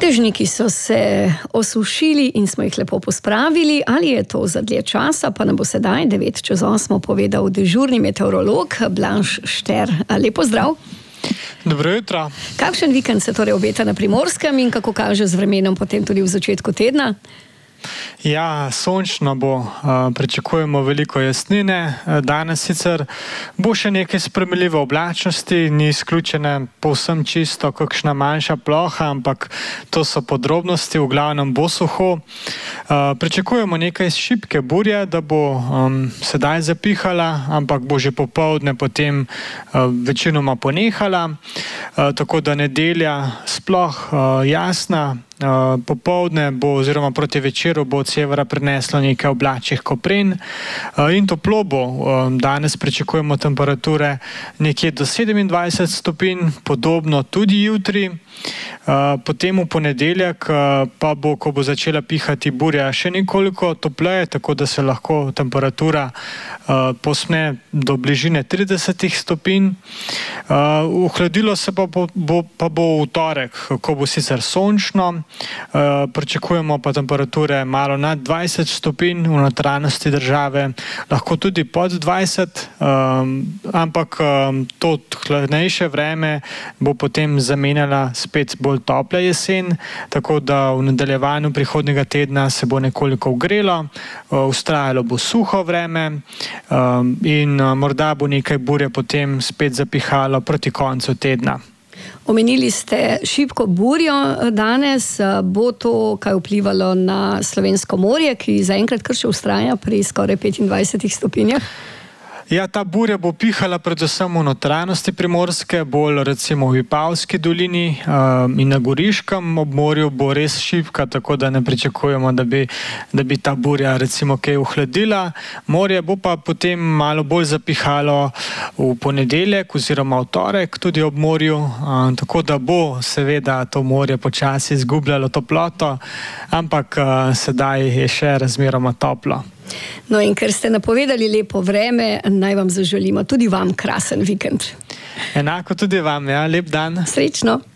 Dežniki so se osušili in smo jih lepo pospravili. Ali je to za dlje časa, pa nam bo sedaj 7:09 povedal dežurni meteorolog Blaž Šter. Lepo zdrav. Dobro jutro. Kakšen vikend se torej obeta na Primorskem in kako kaže z vremenom potem tudi v začetku tedna? Ja, sončno bo, pričakujemo veliko jasnine. Danes sicer bo še nekaj sprejemljive oblačnosti, ni izključena povsem čisto kakšna manjša ploha, ampak to so podrobnosti, v glavnem bo suho. Pričakujemo nekaj šibke burje, da bo sedaj zapihala, ampak bo že popoldne potem večinoma ponehala, tako da nedelja sploh jasna. Popoldne bo oziroma proti večeru bo od severa prineslo nekaj oblačnih kopren in toplo bo. Danes pričakujemo temperature nekje do 27 stopinj, podobno tudi jutri. Potem v ponedeljek pa bo, ko bo začela pihati burja, še nekoliko topleje, tako da se lahko temperatura povzpne do bližine 30 stopinj. Ohladilo se pa bo v torek, ko bo sicer sončno. Pričakujemo pa temperature malo nad 20 stopinj, v notranjosti države lahko tudi pod 20, ampak to hladnejše vreme bo potem zamenjala spet bolj topla jesen, tako da v nadaljevanju prihodnjega tedna se bo nekoliko ogrelo, vztrajalo bo suho vreme in morda bo nekaj burje potem spet zapihalo proti koncu tedna. Omenili ste šibko burjo danes. Bo to kaj vplivalo na slovensko morje, ki zaenkrat kar še vztraja pri skoraj 25 stopinjah? Ja, ta burja bo pihala predvsem v notranjosti Primorske, bolj recimo v Vipavski dolini in na Goriškem obmorju bo res šibka, tako da ne pričakujemo, da bi ta burja recimo kaj ohladila. Morje bo pa potem malo bolj zapihalo v ponedeljek oziroma v torek tudi ob morju, tako da bo seveda to morje počasi izgubljalo toploto, ampak sedaj je še razmeroma toplo. No, in ker ste napovedali lepo vreme, naj vam zaželimo tudi vam krasen vikend. Enako tudi vam, ja, lep dan. Srečno.